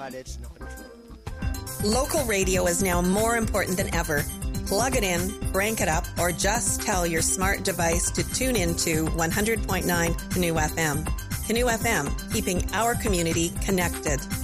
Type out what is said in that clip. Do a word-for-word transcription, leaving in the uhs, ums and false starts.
but it's not true. Local radio is now more important than ever. Plug it in, crank it up, or just tell your smart device to tune into one hundred point nine Canoe F M. Canoe F M, keeping our community connected.